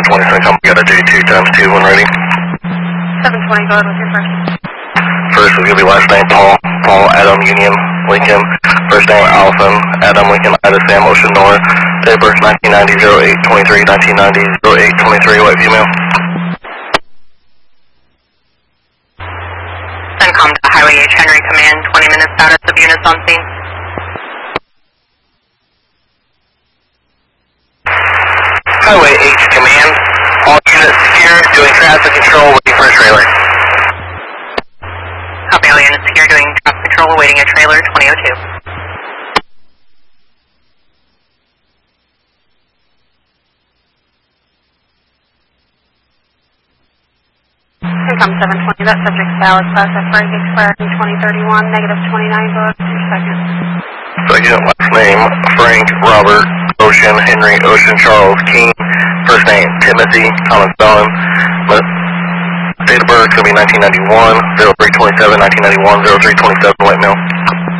720 is going to come. We got a J2 times 2 when ready. 720, go ahead with your first. First is going to be last name Paul, Paul Adam Union Lincoln. First name Alvin Adam Lincoln Ida Sam Ocean North. Date of birth 1990 0823 1990 0823 white female. CENTCOM to Highway H Henry Command, 20 minutes status of units on scene. Highway H Command, all units secure, doing traffic control, waiting for a trailer. Copy, all units secure, doing traffic control, awaiting a trailer, 2002. CENTCOM 720, that subject's valid class F break expiring 2031, negative 29, go ahead with your second. Second, last name Frank Robert Ocean Henry Ocean Charles King. First name Timothy Thomas Bellin. Date of birth is going to be 1991 0327 1991 0327 white male.